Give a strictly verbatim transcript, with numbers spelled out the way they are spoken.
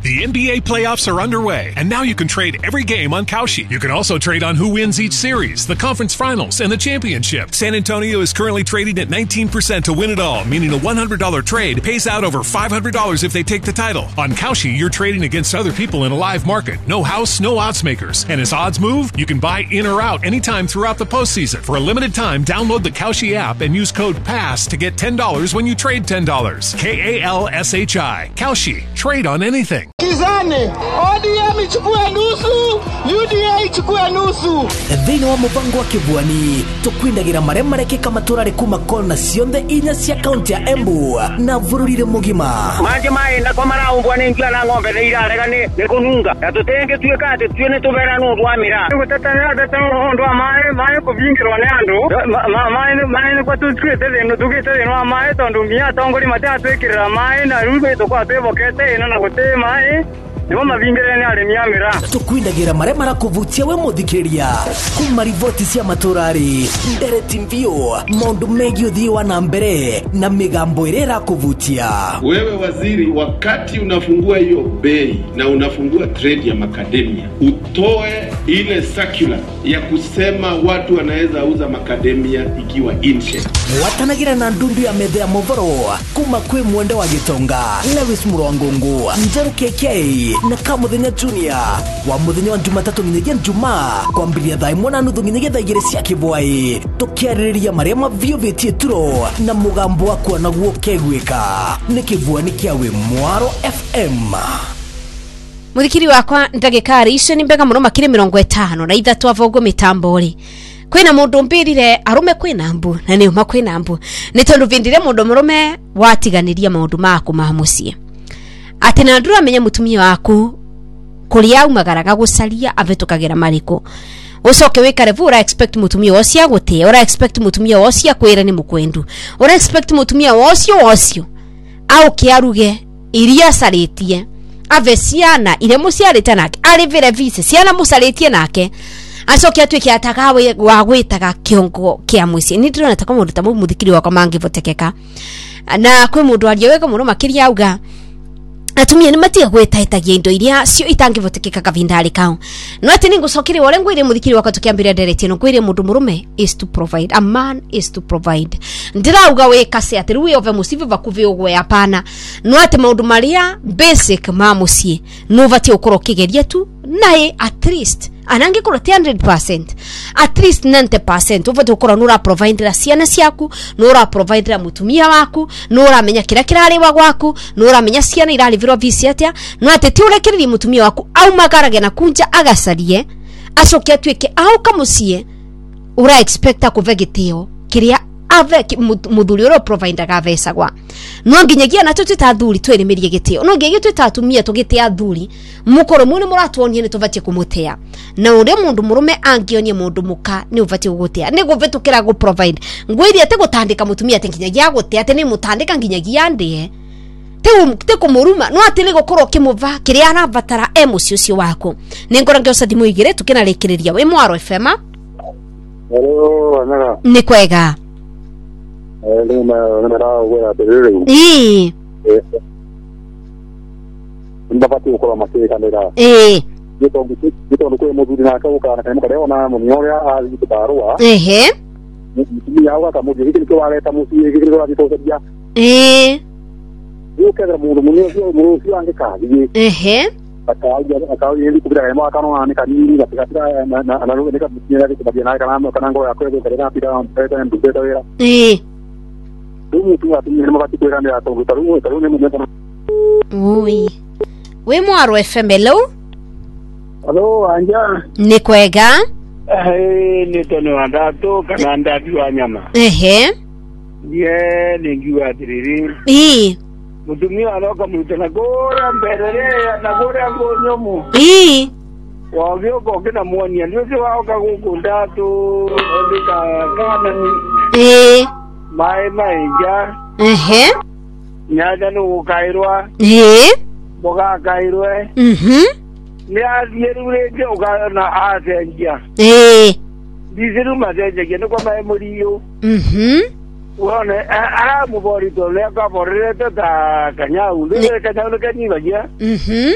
The N B A playoffs are underway, and now you can trade every game on Kalshi. You can also trade on who wins each series, the conference finals, and the championship. San Antonio is currently trading at nineteen percent to win it all, meaning a one hundred dollars trade pays out over five hundred dollars if they take the title. On Kalshi, you're trading against other people in a live market. No house, no odds makers. And as odds move, you can buy in or out anytime throughout the postseason. For a limited time, download the Kalshi app and use code PASS to get ten dollars when you trade ten dollars. K A L S H I. Kalshi. Trade on anything. Kizane, O D M ichukue nusu, U D A ichukue nusu. Thĩinĩ wa mũbango wa Kĩbwani, tũkwindagira marĩa marekĩka matũra kuma kona cionthe inya cia kaunti ya Embu na bũrũri mũgima. Maji mai na kwa maraumbwa ni njia na ng'ombe ni irarega ni ni kununga. Ya tutenge tuweka ati tuene tubera no rwamira. Gutatana datano ndo mai mai ko vingirwa ne andu. Mai mai ko tutwete no tugete no mai tondu mia tongori mata twekira mai na rube to kwa twebokete ino na gote mai. Nimo mavingire ni aremiamira. Tukwindagira marĩa marakuvutia we muthikĩria kuma rivoti cia maturari ndereti mbio maundu megiĩ ũthii wa na mbere na migambo ĩrĩa ĩrakuvutia. Wewe waziri, wakati unafungua hiyo bei na unafungua trade ya macadamia, utoe ile circular ya kusema watu wanaweza uza macadamia ikiwa inche. Watanagira na ndundu ya metha ya movoro kuma kwi mwende wa Gitonga, Lewis Murwangungu, Njeru K K na Kamuthenya Junior wa muthenya wa Jumatatu nginyagia Jumaa kwambiria thaa imwe na nuthu nginyagia thaa igĩrĩ cia kĩbwai tukiarĩrĩria marĩa maviũvĩtie turo na mũgambo wa kuona guo kegwĩka nĩ Kĩbwani kĩa we Mwaro F M. Muthikiri wakwa ndagĩka icio ni mbega mũno makire mĩrongo ĩtano na ithatu avogo mitambo ri kwina mundu mbirire arume kwina mbu na ni uma kwina mbu ni tondu vindire mundu murume watiganiria maundu maku ma mucie ati na ndura menya mutumia waku kuria umagaraga gucaria avetukagira mariko ucoke wikare vura expect mutumia wosia gutie ora expect mutumia wosia kwira ni mukwendu ora expect mutumia wosio wosio au kiaruge iria saritie avesiana ile musiarite nake ari vire vise siana musaritie nake acoke atwike atagawe wa gwitaga kiongo kia mucie ni ndirona taka mundu ta muthikiri wakwa mangivotekeka na kwi mundu aria wega muno makiria auga atumia ni matiga gwetaitagia indo iria cio itangivotekeka kavindari kao no ati ni ngucokire wore ngwire muthikiri wakwa tukiambira dereti no ngwire mundu murume is to provide, a man is to provide. Ndirauga we kase ati ruwe ove musive vakuve ogwe hapana no ati maundu maria basic ma mucie no vati ukoro kigeria tu nae at least anange kora one hundred percent at least ninety percent uvate ukora nura provide ra ciana ciaku nura provide ra mutumia waku nura menya kira kirari wa gwaku nura menya ciana irari viro visi atia no ate ti urekiriri mutumia waku au magarage na kunja agacarie acoke atwike au kamucie ura expecta kuvegitio kiria ave muthuri uro provide ga vesa gwa no nginyagia na tutita thuri twerimerie gitio no nginyagia twitatumia tugitia thuri mukoro mune muratuonie ni tuvatie kumutea na uri mundu murume angionie mundu muka ni uvatie gugutea ni guvitukira go provide ngwiri ate gutandika mutumia ate nginyagia gutea ate ni mutandika nginyagia ndie te te kumuruma no ate ni gukoro kimuva kiria aravatara emucio ucio wako ni ngora ngiosa thimu igire tukina rekiriria we Mwaro F M. Hello anara ni kwega eh ni ma na mara wera berere eh ndapati ukora masiri kanera eh yeto ngiti yeto ndiko mududi na ka ukana kana kada na munyoya ali kibarua ehe mimi yawa kama mududi kile wale tamusi kile wale tosabia eh yuko mundu munyo munyo yange kazi ehe akaja akaja ili kubira kama akano na kanini katika na na na nika mtiana kibia na kana kana ngo yakwe kada pida mpeta mbeta wera eh Tumu tu ati ni mabati kwera ndia to tarumu tarumu ni mwana. Ui. We Mwaro F M hello? Hello anja. Ni kwega? Eh ni tono andato kana ndatu anyama. Ehe. Ye ningiwa diriri. Eh. Mutumia aloka mutana gora mbere na gora ngonyomu. Eh. Wavyo kokena mwani ndio wao kaguku ndatu ndika kana ni. Eh. Mai mainja ehe nyaja no kairwa eh boga kairwe mhm ni azirure je oga na azenja eh diziru mazenja gene kwa mai muriyo mhm wone ara mu bori to le ka borre ta kanya u le kanya no kani bagia mhm